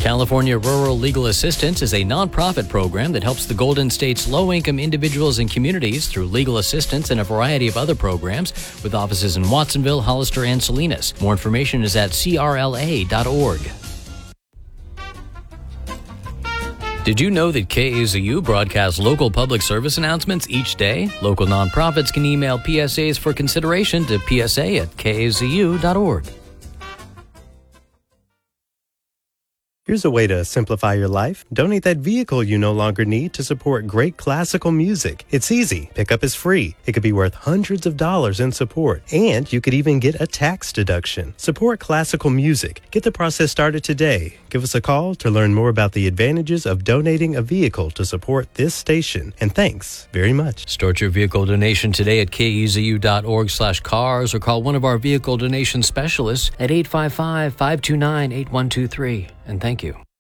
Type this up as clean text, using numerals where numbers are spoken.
California Rural Legal Assistance is a nonprofit program that helps the Golden State's low-income individuals and communities through legal assistance and a variety of other programs, with offices in Watsonville, Hollister, and Salinas. More information is at crla.org. Did you know that KAZU broadcasts local public service announcements each day? Local nonprofits can email PSAs for consideration to psa@kazu.org. Here's a way to simplify your life. Donate that vehicle you no longer need to support great classical music. It's easy. Pickup is free. It could be worth hundreds of dollars in support. And you could even get a tax deduction. Support classical music. Get the process started today. Give us a call to learn more about the advantages of donating a vehicle to support this station. And thanks very much. Start your vehicle donation today at kezu.org/cars or call one of our vehicle donation specialists at 855-529-8123. And thank you.